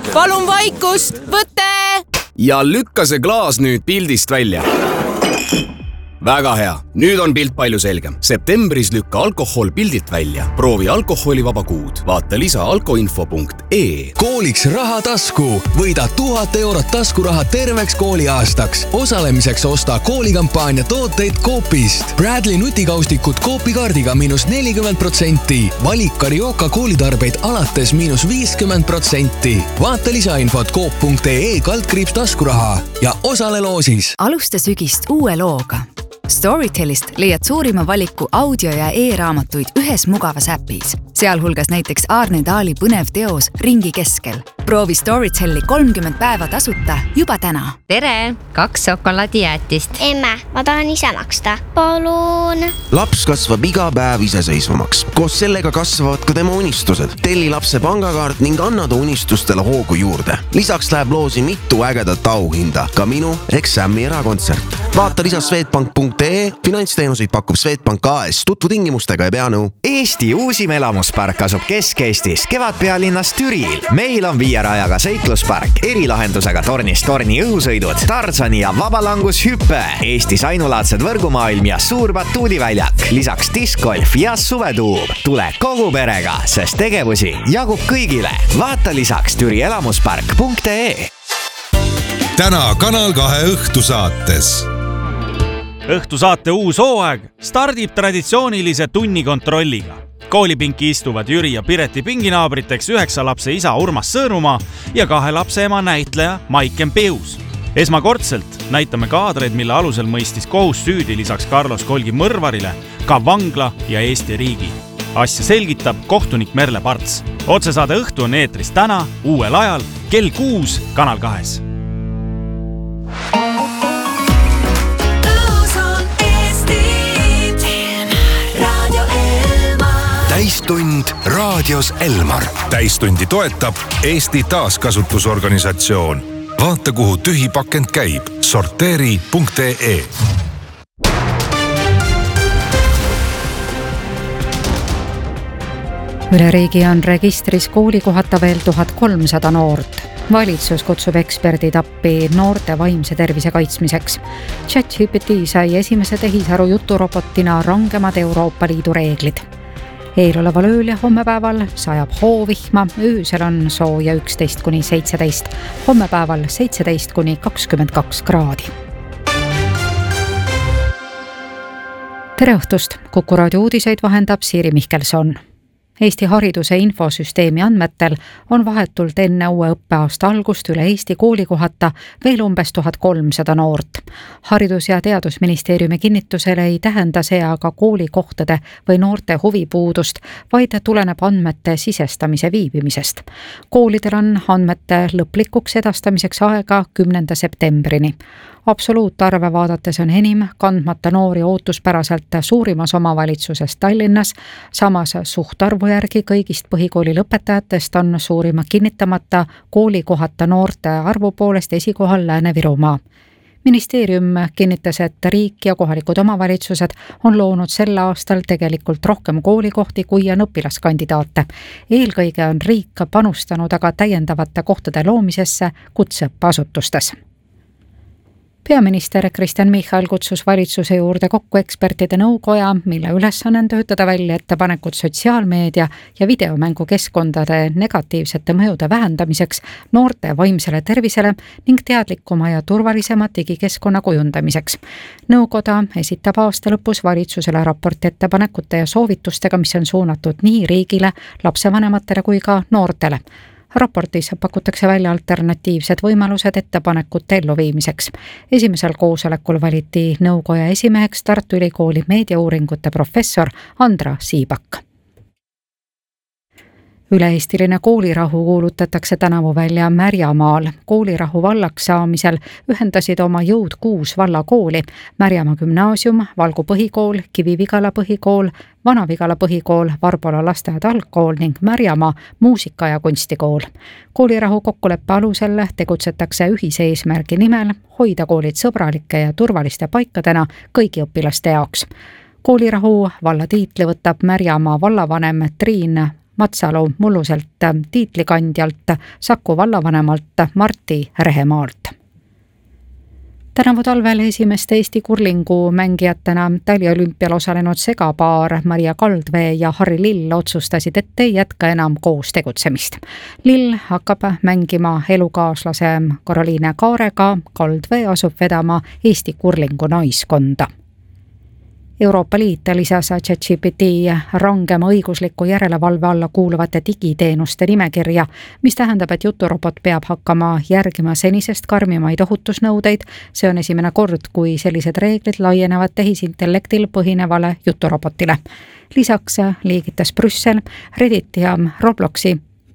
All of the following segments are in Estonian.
Palun vaikust, võte! Ja lükka see klaas nüüd pildist välja. Väga hea, nüüd on pilt palju selgem. Septembris lükka alkohol pildilt välja. Proovi alkoholivaba kuud. Vaata lisa alkoinfo.ee. Kooliks raha tasku. Võida 1000 eurot taskuraha terveks kooliaastaks. Osalemiseks osta koolikampaania tooteid Coopist. Bradley nutikaustikud Coopi kaardiga -40%. Valik Carioca koolitarbeid alates -50%. Vaata lisainfot coop.ee/taskuraha ja osale loosis. Alusta sügist uue looga. Storytelist leiad suurima valiku audio- ja e-raamatuid ühes mugavas äpis, sealhulgas näiteks Aarne Taali põnev teos Ringi keskel. Proovi Storytelli 30 päeva tasuta juba täna. Tere, 2 šokolaadijäätist. Emme, ma tahan ise maksta. Palun. Laps kasvab iga päev iseseisvamaks. Koos sellega kasvavad ka tema unistused. Telli lapse pangakaart ning anna ta unistustele hoogu juurde. Lisaks läheb loosi mitu ägedat auhinda. Ka minu Exami erakontsert. Vaata lisa swedbank.ee. Finantsteenuseid pakub Swedbank AS. Tutvu tingimustega ja pea nõu. Eesti uusim elamuspark asub Kesk-Eestis Kevadpealinnas Türil. Meil on 5 rajaga seikluspark, erilahendusega tornist torni õhusõidud, Tarzani ja vabalangushüppe, Eestis ainulaadsed võrgumaailm ja suur batuudiväljak, lisaks diskgolf ja suvetuub. Tule kogu perega, sest tegevusi jagub kõigile. Vaata lisaks türielamuspark.ee. Täna Kanal 2 õhtusaates. Õhtusaate uus hooaeg stardib traditsioonilise tunnikontrolliga. Koolipinki istuvad Jüri ja Pireti pinginaabriteks 9 lapse isa Urmas Sõõrumaa ja 2 lapse ema näitleja Maiken Peus. Esmakordselt näitame kaadreid, mille alusel mõistis kohus süüdi lisaks Carlos Kolgi mõrvarile ka vangla ja Eesti riigi. Asja selgitab kohtunik Merle Parts. Otsesaade Õhtu on eetris täna uuel ajal kell 6 Kanal 2. Täistund raadios Elmar. Täistundi toetab Eesti taaskasutusorganisatsioon. Vaata, kuhu tühi pakend käib. Sorteeri.ee. Üle riigi on registris koolikohata veel 1300 noort. Valitsus kutsub eksperdid appi noorte vaimse tervise kaitsmiseks. ChatGPT sai esimese tehisaru juturobotina rangemad Euroopa Liidu reeglid. Eeloleval ööl ja hommepäeval sajab hoovihma, öösel on sooja 11–17, hommepäeval 17–22 kraadi. Tere õhtust! Kuku raadio uudiseid vahendab Siiri Mihkelson. Eesti hariduse infosüsteemi andmetel on vahetult enne uue õppeaasta algust üle Eesti koolikohata veel umbes 1300 noort. Haridus- ja Teadusministeeriumi kinnitusel ei tähenda see aga koolikohtade või noorte huvipuudust, vaid tuleneb andmete sisestamise viibimisest. Koolidel on andmete lõplikuks edastamiseks aega 10. septembrini. Absoluutarve vaadates on enim kandmata noori ootuspäraselt suurimas omavalitsuses Tallinnas, samas suhtarvu järgi kõigist põhikooli lõpetajatest on suurima kinnitamata koolikohata noorte arvu poolest esikohal Lääne-Virumaa. Ministeerium kinnitas, et riik ja kohalikud omavalitsused on loonud sel aastal tegelikult rohkem koolikohti kui on õpilaskandidaate. Eelkõige on riik panustanud aga täiendavate kohtade loomisesse kutseõppeasutustes. Peaminister Kristen Michal kutsus valitsuse juurde kokku ekspertide nõukoja, mille ülesanne on töötada välja ettepanekud sotsiaalmeedia ja videomängukeskkondade negatiivsete mõjude vähendamiseks, noorte vaimsele tervisele ning teadlikuma ja turvalisema digikeskkonna kujundamiseks. Nõukoda esitab aasta lõpus valitsusele raporti ettepanekute ja soovitustega, mis on suunatud nii riigile, lapsevanematele kui ka noortele. Raportis pakutakse välja alternatiivsed võimalused ettepanekute elluviimiseks. Esimesel koosolekul valiti nõukoja esimeheks Tartu Ülikooli meediauuringute professor Andra Siibak. Üle-eestiline koolirahu kuulutatakse tänavu välja Märjamaal. Koolirahu vallaks saamisel ühendasid oma jõud 6 vallakooli: Märjamaa gümnaasium, Valgu põhikool, Kivi-Vigala põhikool, Vana-Vigala põhikool, Varbola lasteaed algkool ning Märjamaa muusika- ja kunstikool. Koolirahu kokkuleppe alusel tegutsetakse ühise eesmärgi nimel hoida koolid sõbralike ja turvaliste paikadena kõigi õpilaste jaoks. Koolirahu vallatiitli võtab Märjamaa vallavanem Triin Matsalu mulluselt tiitlikandjalt Saku vallavanemalt Martti Rehemaalt. Tänavu talvel esimeste Eesti kurlingu mängijatena taliolümpial osalenud segapaar Maria Kaldvee ja Harri Lill otsustasid, et ei jätka enam koos tegutsemist. Lill hakkab mängima elukaaslase Karoliine Kaarega, Kaldvee asub vedama Eesti kurlingu naiskonda. Euroopa Liit lisas ChatGPT rangema õigusliku järelevalve alla kuuluvate digiteenuste nimekirja, mis tähendab, et juturobot peab hakkama järgima senisest karmimaid ohutusnõudeid. See on esimene kord, kui sellised reeglid laienevad tehisintellektil põhinevale juturobotile. Lisaks liigitas Brüssel Reddit ja Robloxi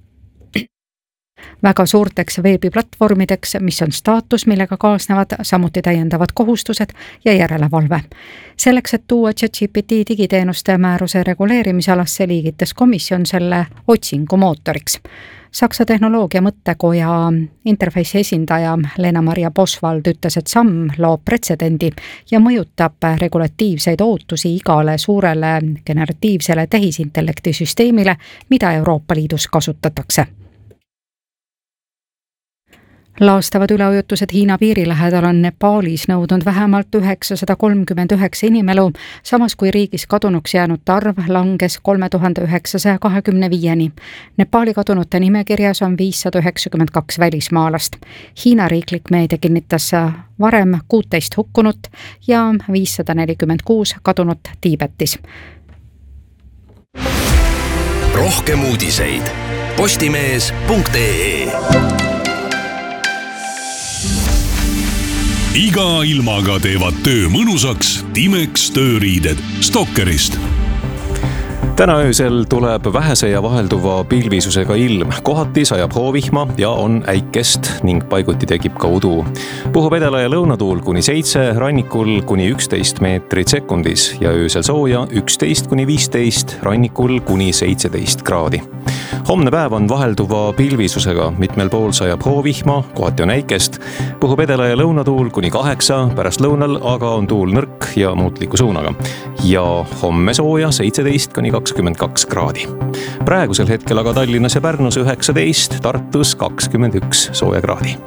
väga suurteks veebiplatvormideks, mis on staatus, millega kaasnevad samuti täiendavad kohustused ja järelevalve. Selleks, et tuua ChatGPT digiteenuste määruse reguleerimisalasse, liigitas komisjon selle otsingumootoriks. Saksa tehnoloogia mõttekoja interface'i esindaja Lena-Maria Boswald ütles, et samm loob pretsedendi ja mõjutab regulatiivseid ootusi igale suurele generatiivsele tehisintellekti süsteemile, mida Euroopa Liidus kasutatakse. Laastavad üleujutused Hiina piiri lähedal on Nepaalis nõudnud vähemalt 939 inimelu, samas kui riigis kadunuks jäänud arv langes 3925-ni. Nepaali kadunute nimekirjas on 592 välismaalast. Hiina riiklik meedia kinnitas varem 16 hukkunut ja 546 kadunut Tiibetis. Rohkem uudiseid postimees.ee. Iga ilmaga teevad töö mõnusaks Timex tööriided Stokkerist. Täna öösel tuleb vähese ja vahelduva pilvisusega ilm. Kohati sajab hoovihma ja on äikest ning paiguti tekib ka udu. Puhub edela- ja lõunatuul kuni 7, rannikul kuni 11 meetrit sekundis ja öösel sooja 11 kuni 15, rannikul kuni 17 kraadi. Homne päev on vahelduva pilvisusega, mitmel pool sajab hoovihma, kohati on äikest, puhub edela- ja lõunatuul kuni 8, pärast lõunal aga on tuul nõrk ja muutliku suunaga. Ja homme sooja 17 kuni 22 kraadi. Praegusel hetkel aga Tallinnas ja Pärnus 19, Tartus 21 sooja kraadi.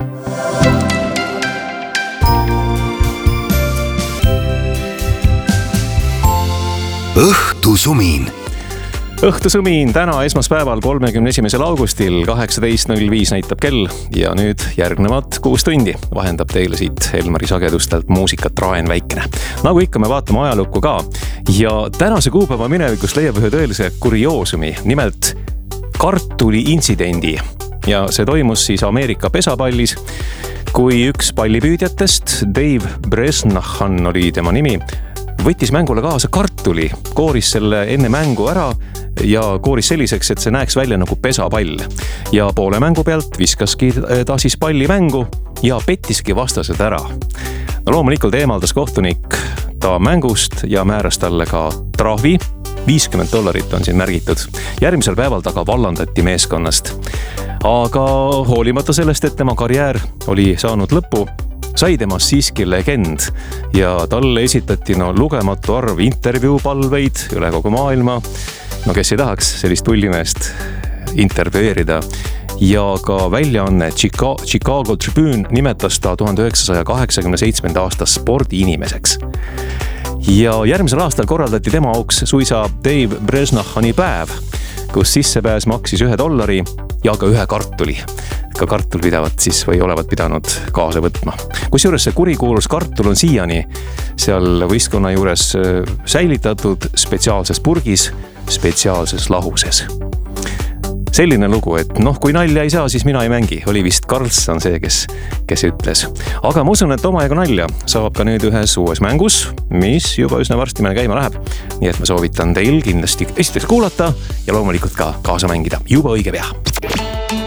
Õhtusumin. Õhtusumin täna esmaspäeval 31. augustil 18.05 näitab kell ja nüüd järgnevad 6 tundi vahendab teile siit Elmari sagedustelt muusikat Raen Väikene. Nagu ikka me vaatame ajalukku ka ja tänase kuupäeva minevikust leiab ühe tõelise kurioosumi, nimelt kartuli intsidendi ja see toimus siis Ameerika pesapallis, kui üks pallipüüdjatest, Dave Bresnahan oli tema nimi, võttis mängule kaasa kartuli, kooris selle enne mängu ära ja kooris selliseks, et see näeks välja nagu pesapall. Ja poole mängu pealt viskaski ta siis palli mängu ja pettiski vastased ära. No loomulikult eemaldas kohtunik ta mängust ja määras talle ka trahvi. $50 on siin märgitud. Järgmisel päeval taga vallandati meeskonnast. Aga hoolimata sellest, et tema karjäär oli saanud lõppu, sai temast siiski legend ja talle esitati lugematu arv intervjuupalveid üle kogu maailma. No kes ei tahaks sellist pullimeest intervjueerida. Ja ka väljaanne Chicago Tribune nimetas ta 1987. aasta spordiinimeseks. Ja järgmisel aastal korraldati tema auks suisa Dave Bresnahani päev, kus sissepääs maksis $1 ja ka 1 kartuli. Ka kartul pidavat siis või olevat pidanud kaasa võtma. Kusjuures see kurikuulus kartul on siiani seal võistkonna juures säilitatud spetsiaalses purgis, spetsiaalses lahuses. Selline lugu, et kui nalja ei saa, siis mina ei mängi. Oli vist Karlsson see, kes ütles. Aga ma usun, et omajagu nalja saab ka nüüd ühes uues mängus, mis juba üsna varsti meil käima läheb. Nii et ma soovitan teil kindlasti esiteks kuulata ja loomulikult ka kaasa mängida juba õige pea.